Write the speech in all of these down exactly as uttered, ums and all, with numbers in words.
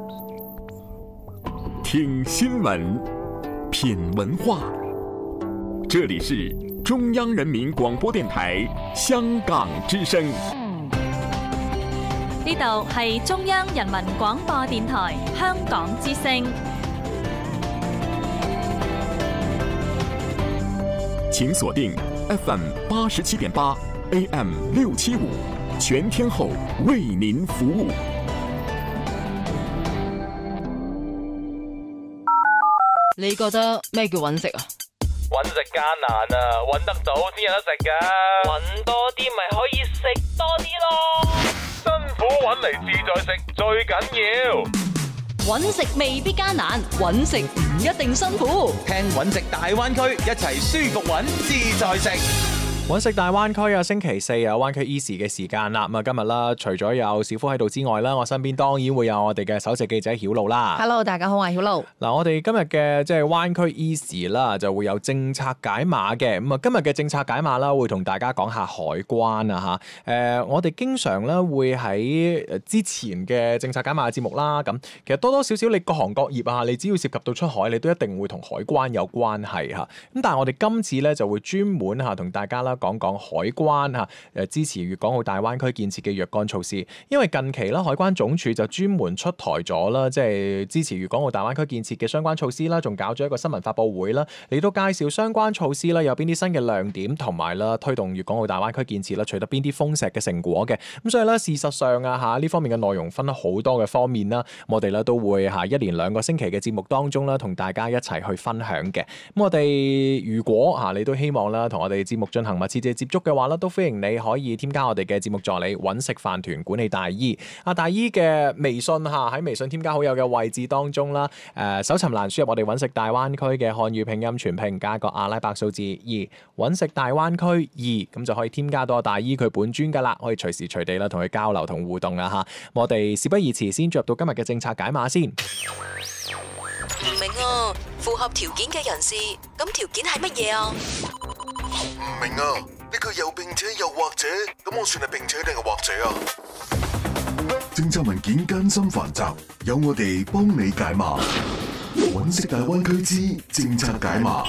听新闻，品文化。这里是中央人民广播電台香港之聲。 呢度係中央人民廣播電台香港之聲。 請鎖定 F M 八十七點八 A M 六七五，全天候為您服務。 你覺得咩叫揾食啊？ 揾食艱難啊，揾得到先有得食噶。揾多啲咪可以食多啲咯。辛苦揾嚟自在食最緊要。 揾食未必艱難，揾食唔一定辛苦。 聽揾食大灣區，一齊舒服揾自在食。 揾食大灣區啊，星期四有灣區 Easy 嘅時間啦。咁啊，今日啦，除咗有小夫喺度之外啦，我身邊當然會有我哋嘅首席記者曉露啦。 Hello， 大家好，我係曉露。 嗱，我哋今日嘅即係灣區 Easy 啦，就會有政策解碼嘅。咁啊，今日嘅政策解碼啦，會同大家講下海關啊嚇。誒，我哋經常咧會喺之前嘅政策解碼嘅節目啦，咁其實多多少少你各行各業啊，你只要涉及到出海，你都一定會同海關有關係嚇。咁但係我哋今次咧就會專門嚇同大家啦，講講海關嚇誒支持粵港澳大灣區建設嘅若干措施，因為近期啦，海關總署就專門出台咗啦，即係支持粵港澳大灣區建設嘅相關措施啦，仲搞咗一個新聞發佈會啦，嚟到介紹相關措施啦，有邊啲新嘅亮點，同埋啦推動粵港澳大灣區建設啦，取得邊啲豐碩嘅成果嘅。咁所以咧，事實上啊嚇呢方面嘅內容分咗好多嘅方面啦，我哋咧都會嚇一連兩個星期嘅節目當中啦，同大家一齊去分享嘅。咁我哋如果嚇你都希望啦，同我哋節目進行密切嘅接觸嘅話咧，都歡迎你可以添加我哋嘅節目助理揾食飯團管理大姨。阿大姨嘅微信嚇喺微信添加好友嘅位置當中啦，誒、呃、搜尋欄輸入我哋揾食大灣區嘅漢語拼音全拼加個阿拉伯數字二，揾食大灣區二，咁就可以添加到阿大姨佢本尊噶啦，可以隨時隨地啦同佢交流同互動啊嚇。我哋事不宜遲，先進入到今日嘅政策解碼先。 唔明啊，符合條件嘅人士，咁條件係乜嘢啊？ 唔明啊，呢個又並且又或者，咁我算係並且定係或者啊？政策文件艱深繁雜，有我哋幫你解碼。揾食大灣區之政策解碼。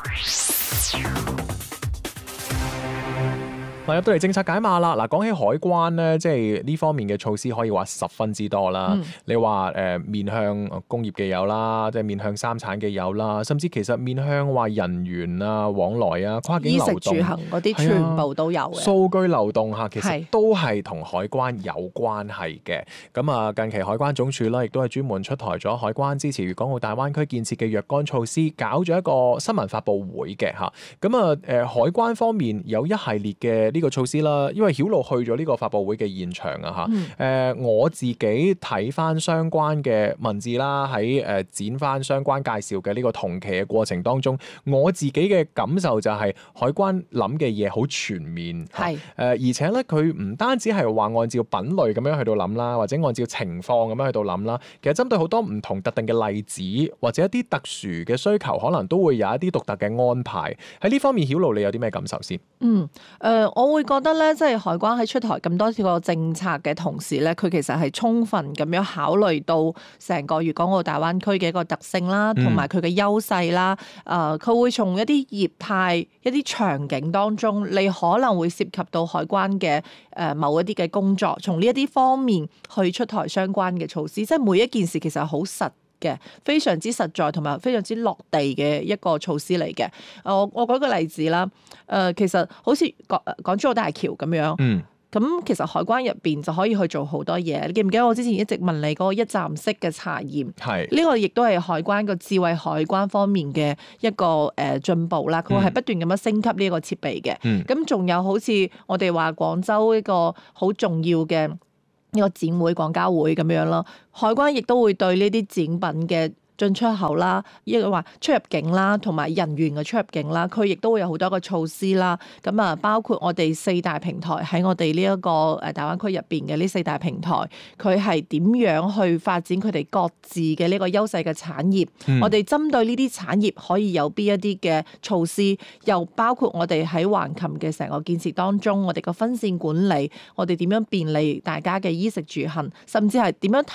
入到嚟政策解碼啦！嗱，講起海關咧，即係呢方面嘅措施可以話十分之多啦。嗯、你話誒、呃、面向工業嘅有啦，即係面向三產嘅有啦，甚至其實面向話人員啊往來啊跨境流動、衣食住行嗰啲全部都有嘅。數據流動嚇，其實都係同海關有關係嘅。咁啊，近期海關總署啦，亦都係專門出台咗海關支持粵港澳大灣區建設嘅若干措施，搞咗一個新聞發佈會嘅嚇。咁啊誒，海關方面有一系列嘅呢個措施啦，因為曉露去咗呢個發佈會嘅現場啊嚇，誒、嗯呃、我自己睇翻相關嘅文字啦，喺誒剪翻相關介紹嘅呢個同期嘅過程當中，我自己嘅感受就係海關諗嘅嘢好全面，係誒、呃、而且咧佢唔單止係話按照品類咁樣去到諗啦，或者按照情況咁樣去到諗啦，其實針對好多唔同特定嘅例子或者一啲特殊嘅需求，可能都會有一啲獨特嘅安排。喺呢方面，曉露你有啲咩感受先？ 嗯，誒、呃，我會覺得咧，即係海關喺出台咁多個政策嘅同時咧，佢其實係充分咁樣考慮到成個粵港澳大灣區嘅一個特性啦，同埋佢嘅優勢啦。誒、呃，佢會從一啲業態、一啲場景當中，你可能會涉及到海關嘅誒、呃、某一啲嘅工作，從呢一啲方面去出台相關嘅措施。即係每一件事其實係好實嘅，非常之實在同埋非常之落地嘅一個措施嚟嘅。我我舉個例子啦，誒、呃，其實好似港港珠澳大橋咁樣，嗯，咁其實海關入邊就可以去做好多嘢。你記唔記得我之前一直問你嗰個一站式嘅查驗？係呢個亦都係海關個智慧海關方面嘅一個誒進步啦。佢會係不斷咁樣升級呢一個設備嘅。咁仲、嗯、有好似我哋話廣州一個好重要嘅呢個展會、廣交會咁樣咯，海關亦都會對呢啲展品嘅進出口啦，亦話出入境啦，同埋人員嘅出入境啦，佢亦都會有好多個措施啦。咁啊，包括我哋四大平台喺我哋呢一個誒大灣區入邊嘅呢四大平台，佢係點樣去發展佢哋各自嘅呢個優勢嘅產業？嗯、我哋針對呢啲產業可以有邊一啲嘅措施？又包括我哋喺橫琴嘅成個建設當中，我哋個分線管理，我哋點樣便利大家嘅衣食住行，甚至係點樣